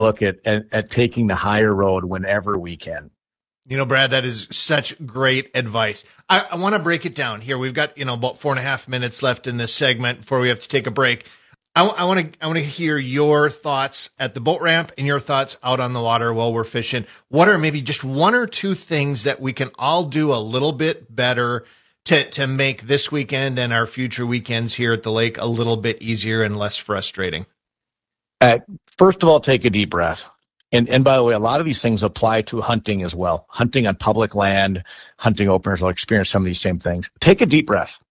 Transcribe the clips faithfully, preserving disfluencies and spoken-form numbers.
look at, at, at taking the higher road whenever we can. You know, Brad, that is such great advice. I, I want to break it down here. We've got, you know, about four and a half minutes left in this segment before we have to take a break. I, I want to I want to hear your thoughts at the boat ramp and your thoughts out on the water while we're fishing. What are maybe just one or two things that we can all do a little bit better to to make this weekend and our future weekends here at the lake a little bit easier and less frustrating? Uh, first of all, take a deep breath. And, and by the way, a lot of these things apply to hunting as well. Hunting on public land, hunting openers will experience some of these same things. Take a deep breath.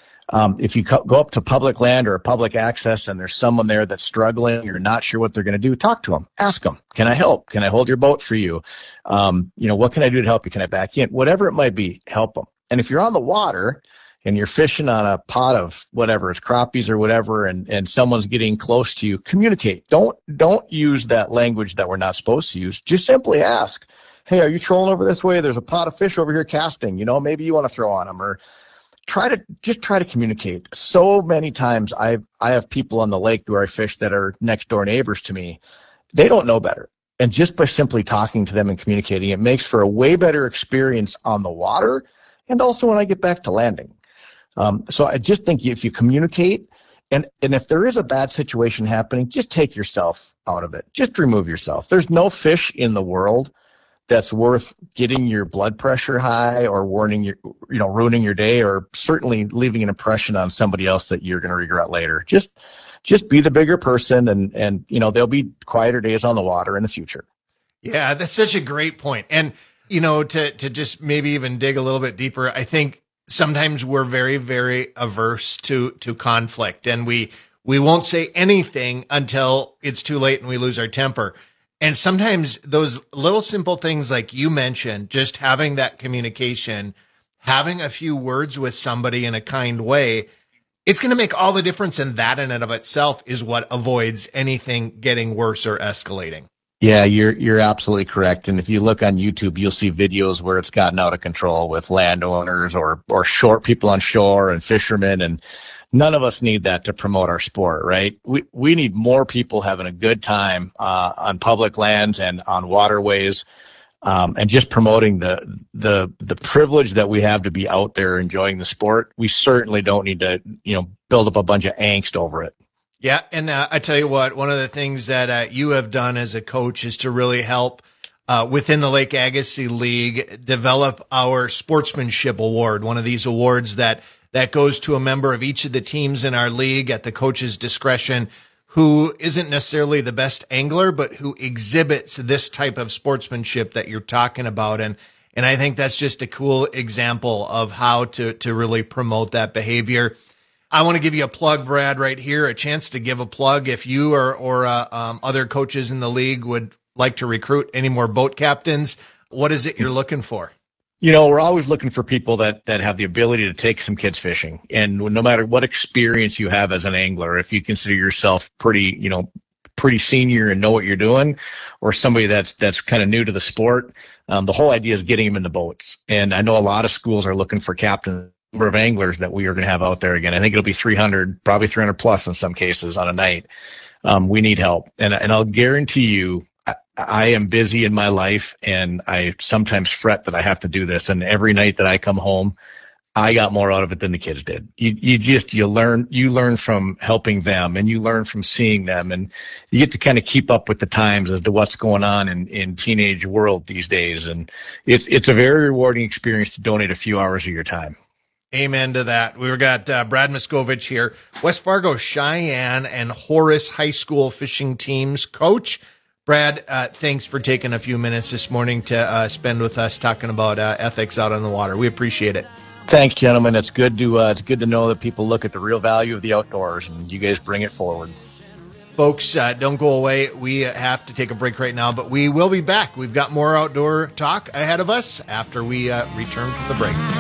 Um, if you co- go up to public land or public access and there's someone there that's struggling, you're not sure what they're going to do, talk to them. Ask them, can I help? Can I hold your boat for you? Um, you know, what can I do to help you? Can I back you in? Whatever it might be, help them. And if you're on the water and you're fishing on a pot of whatever, it's crappies or whatever, and, and someone's getting close to you, communicate. Don't, don't use that language that we're not supposed to use. Just simply ask, hey, are you trolling over this way? There's a pot of fish over here casting. You know, maybe you want to throw on them, or try to just try to communicate. So many times I I have people on the lake where I fish that are next door neighbors to me. They don't know better. And just by simply talking to them and communicating, it makes for a way better experience on the water and also when I get back to landing. Um, so I just think if you communicate, and, and if there is a bad situation happening, just take yourself out of it. Just remove yourself. There's no fish in the world that's worth getting your blood pressure high or warning your, you know, ruining your day, or certainly leaving an impression on somebody else that you're going to regret later. Just, just be the bigger person, and, and, you know, there'll be quieter days on the water in the future. Yeah, that's such a great point. And, you know, to, to just maybe even dig a little bit deeper, I think sometimes we're very, very averse to, to conflict, and we, we won't say anything until it's too late and we lose our temper. And sometimes those little simple things like you mentioned, just having that communication, having a few words with somebody in a kind way, it's going to make all the difference. And that in and of itself is what avoids anything getting worse or escalating. Yeah, you're you're absolutely correct. And if you look on YouTube, you'll see videos where it's gotten out of control with landowners or or shore people on shore and fishermen, and none of us need that to promote our sport, right? We we need more people having a good time uh, on public lands and on waterways, um, and just promoting the the the privilege that we have to be out there enjoying the sport. We certainly don't need to, you know, build up a bunch of angst over it. Yeah, and uh, I tell you what, one of the things that uh, you have done as a coach is to really help uh, within the Lake Agassiz League develop our sportsmanship award, one of these awards that that goes to a member of each of the teams in our league at the coach's discretion, who isn't necessarily the best angler, but who exhibits this type of sportsmanship that you're talking about. And and I think that's just a cool example of how to to really promote that behavior. I want to give you a plug, Brad, right here, a chance to give a plug. If you or, or uh, um, other coaches in the league would like to recruit any more boat captains, what is it you're looking for? You know, we're always looking for people that, that have the ability to take some kids fishing. And no matter what experience you have as an angler, if you consider yourself pretty, you know, pretty senior and know what you're doing, or somebody that's, that's kind of new to the sport, um, the whole idea is getting them in the boats. And I know a lot of schools are looking for captains. Number of anglers that we are going to have out there again. I think it'll be three hundred, probably three hundred plus in some cases on a night. Um, we need help. And, and I'll guarantee you, I, I am busy in my life, and I sometimes fret that I have to do this. And every night that I come home, I got more out of it than the kids did. You, you just, you learn, you learn from helping them, and you learn from seeing them, and you get to kind of keep up with the times as to what's going on in, in teenage world these days. And it's, it's a very rewarding experience to donate a few hours of your time. Amen to that. We've got uh, Brad Miskovich here, West Fargo, Cheyenne, and Horace High School fishing teams coach. Brad, uh, thanks for taking a few minutes this morning to uh, spend with us talking about uh, ethics out on the water. We appreciate it. Thanks, gentlemen. It's good to uh, it's good to know that people look at the real value of the outdoors, and you guys bring it forward. Folks, uh, don't go away. We have to take a break right now, but we will be back. We've got more outdoor talk ahead of us after we uh, return from the break.